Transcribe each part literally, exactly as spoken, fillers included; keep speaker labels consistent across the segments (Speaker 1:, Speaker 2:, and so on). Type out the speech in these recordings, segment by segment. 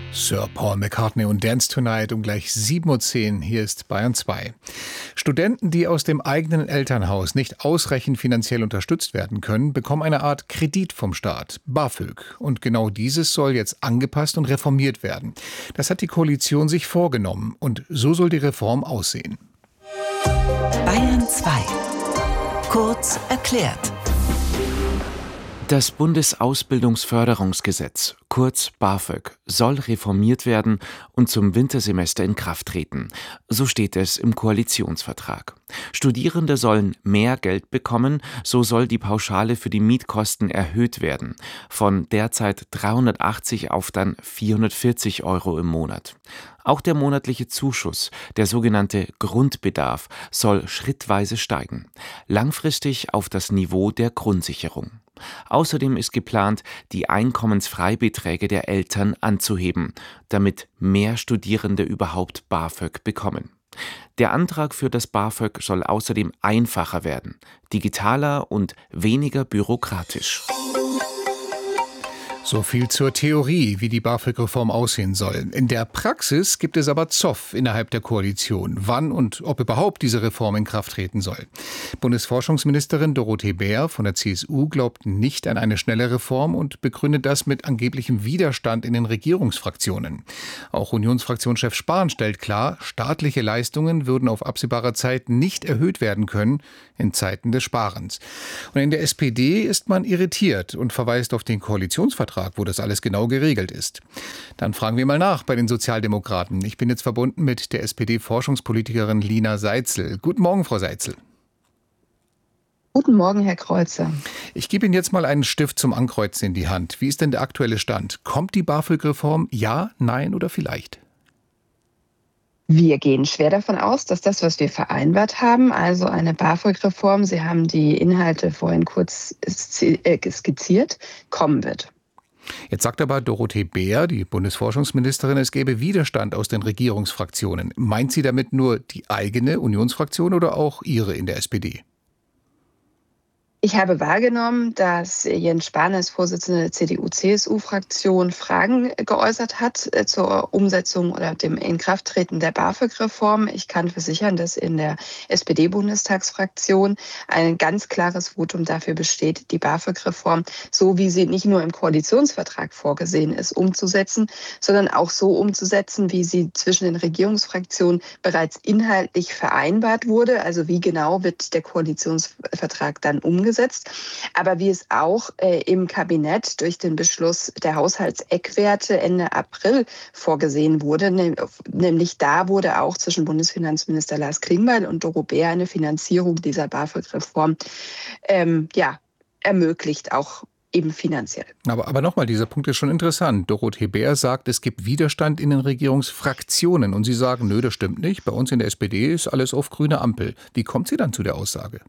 Speaker 1: Sir Paul McCartney und Dance Tonight um gleich sieben Uhr zehn. Hier ist Bayern zwei. Studenten, die aus dem eigenen Elternhaus nicht ausreichend finanziell unterstützt werden können, bekommen eine Art Kredit vom Staat, BAföG. Und genau dieses soll jetzt angepasst und reformiert werden. Das hat die Koalition sich vorgenommen. Und so soll die Reform aussehen.
Speaker 2: Bayern zwei. Kurz erklärt.
Speaker 3: Das Bundesausbildungsförderungsgesetz, kurz BAföG, soll reformiert werden und zum Wintersemester in Kraft treten. So steht es im Koalitionsvertrag. Studierende sollen mehr Geld bekommen, so soll die Pauschale für die Mietkosten erhöht werden, von derzeit dreihundertachtzig auf dann vierhundertvierzig Euro im Monat. Auch der monatliche Zuschuss, der sogenannte Grundbedarf, soll schrittweise steigen, langfristig auf das Niveau der Grundsicherung. Außerdem ist geplant, die Einkommensfreibeträge der Eltern anzuheben, damit mehr Studierende überhaupt BAföG bekommen. Der Antrag für das BAföG soll außerdem einfacher werden, digitaler und weniger bürokratisch.
Speaker 1: So viel zur Theorie, wie die BAföG-Reform aussehen soll. In der Praxis gibt es aber Zoff innerhalb der Koalition, wann und ob überhaupt diese Reform in Kraft treten soll. Bundesforschungsministerin Dorothee Bär von der C S U glaubt nicht an eine schnelle Reform und begründet das mit angeblichem Widerstand in den Regierungsfraktionen. Auch Unionsfraktionschef Spahn stellt klar, staatliche Leistungen würden auf absehbare Zeit nicht erhöht werden können in Zeiten des Sparens. Und in der S P D ist man irritiert und verweist auf den Koalitionsvertrag, wo das alles genau geregelt ist. Dann fragen wir mal nach bei den Sozialdemokraten. Ich bin jetzt verbunden mit der S P D-Forschungspolitikerin Lina Seitzel. Guten Morgen, Frau Seitzel.
Speaker 4: Guten Morgen, Herr Kreuzer.
Speaker 1: Ich gebe Ihnen jetzt mal einen Stift zum Ankreuzen in die Hand. Wie ist denn der aktuelle Stand? Kommt die BAföG-Reform? Ja, nein oder vielleicht?
Speaker 4: Wir gehen schwer davon aus, dass das, was wir vereinbart haben, also eine BAföG-Reform, Sie haben die Inhalte vorhin kurz skizziert, kommen wird.
Speaker 1: Jetzt sagt aber Dorothee Bär, die Bundesforschungsministerin, es gäbe Widerstand aus den Regierungsfraktionen. Meint sie damit nur die eigene Unionsfraktion oder auch Ihre in der S P D?
Speaker 4: Ich habe wahrgenommen, dass Jens Spahn als Vorsitzender der C D U-C S U-Fraktion Fragen geäußert hat zur Umsetzung oder dem Inkrafttreten der BAföG-Reform. Ich kann versichern, dass in der S P D-Bundestagsfraktion ein ganz klares Votum dafür besteht, die BAföG-Reform, so wie sie nicht nur im Koalitionsvertrag vorgesehen ist, umzusetzen, sondern auch so umzusetzen, wie sie zwischen den Regierungsfraktionen bereits inhaltlich vereinbart wurde. Also wie genau wird der Koalitionsvertrag dann umgesetzt? Gesetzt, aber wie es auch äh, im Kabinett durch den Beschluss der Haushaltseckwerte Ende April vorgesehen wurde. Ne, nämlich da wurde auch zwischen Bundesfinanzminister Lars Klingbeil und Doro Bär eine Finanzierung dieser BAföG-Reform ähm, ja, ermöglicht, auch eben finanziell.
Speaker 1: Aber, aber nochmal, dieser Punkt ist schon interessant. Dorothee Bär sagt, es gibt Widerstand in den Regierungsfraktionen und Sie sagen, nö, das stimmt nicht. Bei uns in der S P D ist alles auf grüne Ampel. Wie kommt sie dann zu der Aussage?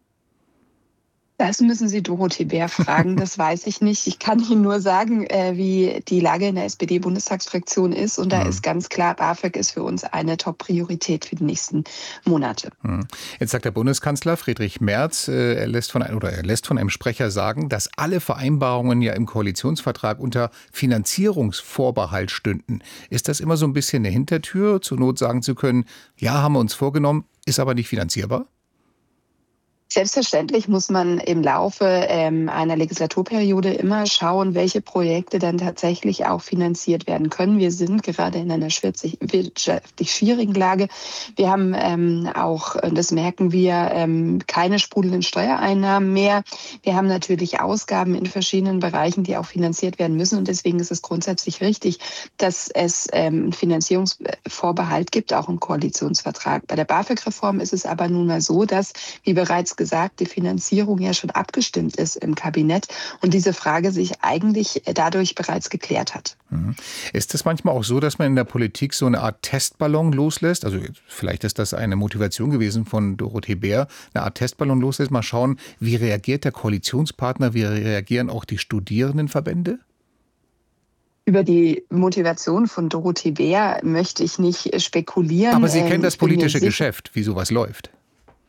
Speaker 4: Das müssen Sie Dorothee Bär fragen, das weiß ich nicht. Ich kann Ihnen nur sagen, wie die Lage in der S P D-Bundestagsfraktion ist. Und da mhm. ist ganz klar, BAföG ist für uns eine Top-Priorität für die nächsten Monate.
Speaker 1: Mhm. Jetzt sagt der Bundeskanzler Friedrich Merz, er lässt, von einem, oder er lässt von einem Sprecher sagen, dass alle Vereinbarungen ja im Koalitionsvertrag unter Finanzierungsvorbehalt stünden. Ist das immer so ein bisschen eine Hintertür, zur Not sagen zu können, ja, haben wir uns vorgenommen, ist aber nicht finanzierbar?
Speaker 4: Selbstverständlich muss man im Laufe ähm, einer Legislaturperiode immer schauen, welche Projekte dann tatsächlich auch finanziert werden können. Wir sind gerade in einer wirtschaftlich schwierigen Lage. Wir haben ähm, auch, das merken wir, ähm, keine sprudelnden Steuereinnahmen mehr. Wir haben natürlich Ausgaben in verschiedenen Bereichen, die auch finanziert werden müssen. Und deswegen ist es grundsätzlich richtig, dass es ähm, einen Finanzierungsvorbehalt gibt, auch im Koalitionsvertrag. Bei der BAföG-Reform ist es aber nun mal so, dass, wie bereits gesagt, die Finanzierung ja schon abgestimmt ist im Kabinett und diese Frage sich eigentlich dadurch bereits geklärt hat.
Speaker 1: Ist es manchmal auch so, dass man in der Politik so eine Art Testballon loslässt? Also vielleicht ist das eine Motivation gewesen von Dorothee Bär, eine Art Testballon loslässt. Mal schauen, wie reagiert der Koalitionspartner, wie reagieren auch die Studierendenverbände?
Speaker 4: Über die Motivation von Dorothee Bär möchte ich nicht spekulieren.
Speaker 1: Aber Sie kennen das politische Geschäft, wie sowas läuft.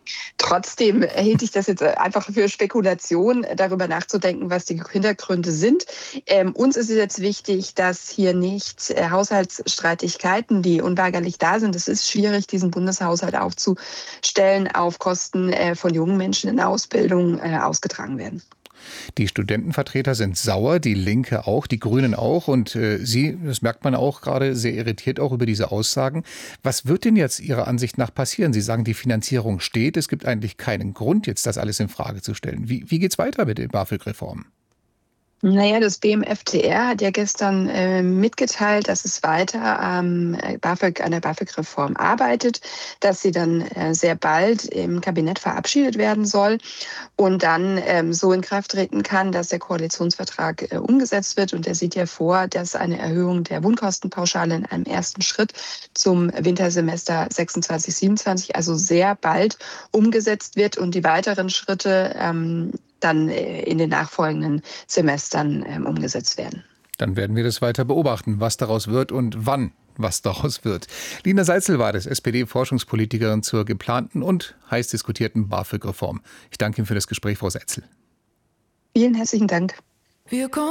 Speaker 4: Trotzdem hielt ich das jetzt einfach für Spekulation, darüber nachzudenken, was die Hintergründe sind. Ähm, uns ist es jetzt wichtig, dass hier nicht äh, Haushaltsstreitigkeiten, die unweigerlich da sind, es ist schwierig, diesen Bundeshaushalt aufzustellen, auf Kosten äh, von jungen Menschen in der Ausbildung äh, ausgetragen werden.
Speaker 1: Die Studentenvertreter sind sauer, die Linke auch, die Grünen auch. Und äh, Sie, das merkt man auch gerade, sehr irritiert auch über diese Aussagen. Was wird denn jetzt Ihrer Ansicht nach passieren? Sie sagen, die Finanzierung steht. Es gibt eigentlich keinen Grund, jetzt das alles in Frage zu stellen. Wie, wie geht es weiter mit den BAföG-Reformen?
Speaker 4: Naja, das B M F T R hat ja gestern äh, mitgeteilt, dass es weiter am ähm, BAföG, an der BAföG-Reform arbeitet, dass sie dann äh, sehr bald im Kabinett verabschiedet werden soll und dann ähm, so in Kraft treten kann, dass der Koalitionsvertrag äh, umgesetzt wird. Und der sieht ja vor, dass eine Erhöhung der Wohnkostenpauschale in einem ersten Schritt zum Wintersemester sechsundzwanzig siebenundzwanzig, also sehr bald umgesetzt wird und die weiteren Schritte ähm, dann in den nachfolgenden Semestern ähm, umgesetzt werden.
Speaker 1: Dann werden wir das weiter beobachten, was daraus wird und wann was daraus wird. Lina Seitzel war das, S P D-Forschungspolitikerin zur geplanten und heiß diskutierten BAföG-Reform. Ich danke Ihnen für das Gespräch, Frau Seitzel.
Speaker 4: Vielen herzlichen Dank.
Speaker 5: Wir kommen